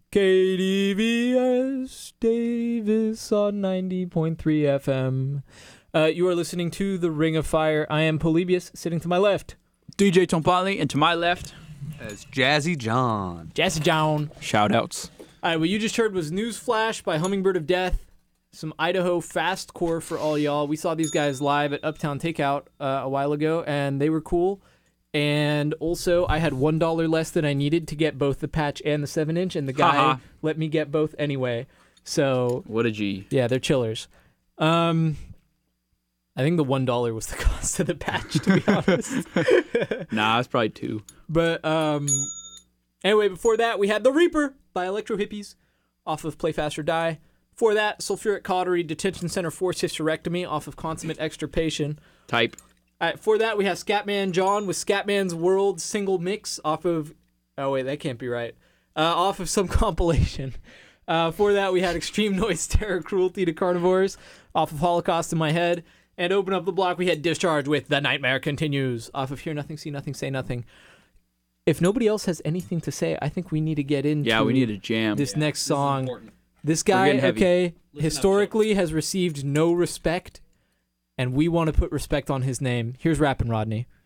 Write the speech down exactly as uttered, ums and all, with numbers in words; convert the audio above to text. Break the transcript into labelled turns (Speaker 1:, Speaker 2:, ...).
Speaker 1: K D V S Davis on ninety point three F M. Uh, you are listening to The Ring of Fire. I am Polybius, sitting to my left.
Speaker 2: D J Tompali, and to my left,
Speaker 3: as Jazzy John.
Speaker 1: Jazzy John.
Speaker 2: Shoutouts.
Speaker 1: All right, what you just heard was News Flash by Hummingbird of Death. Some Idaho fastcore for all y'all. We saw these guys live at Uptown Takeout uh, a while ago, and they were cool. And also, I had one dollar less than I needed to get both the patch and the seven inch, and the guy
Speaker 2: Ha-ha.
Speaker 1: let me get both anyway. So,
Speaker 2: What a G.
Speaker 1: yeah, they're chillers. Um, I think the one dollar was the cost of the patch, to be honest.
Speaker 2: Nah, it's probably two.
Speaker 1: But um, anyway, before that, we had The Reaper by Electro Hippies off of Play Fast or Die. Before that, Sulfuric Cautery Detention Center Forced Hysterectomy off of Consummate Extirpation.
Speaker 2: Type.
Speaker 1: All right, before that, we have Scatman John with Scatman's World Single Mix off of... Oh, wait, that can't be right. Uh, off of some compilation. Uh, before that, we had Extreme Noise Terror Cruelty to Carnivores off of Holocaust in My Head. And open up the block, we had Discharge with The Nightmare Continues off of Hear Nothing, See Nothing, Say Nothing. If nobody else has anything to say, I think we need to get into
Speaker 2: Yeah, we need a jam.
Speaker 1: this
Speaker 3: Yeah,
Speaker 1: next
Speaker 3: this is
Speaker 1: song.
Speaker 3: important.
Speaker 1: This
Speaker 2: We're
Speaker 1: guy,
Speaker 2: getting heavy.
Speaker 1: okay,
Speaker 3: Listen
Speaker 1: historically has received no respect, and we want to put respect on his name. Here's Rappin' Rodney.